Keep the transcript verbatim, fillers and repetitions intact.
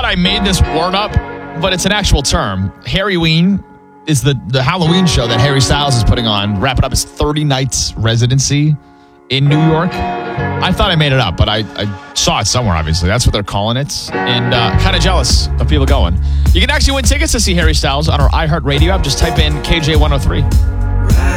I made this word up, but it's an actual term. Harryween is the, the Halloween show that Harry Styles is putting on, wrapping up his thirty nights residency in New York. I thought I made it up, but I, I saw it somewhere, obviously. That's what they're calling it. And uh, kind of jealous of people going. You can actually win tickets to see Harry Styles on our iHeartRadio app. Just type in K J one oh three.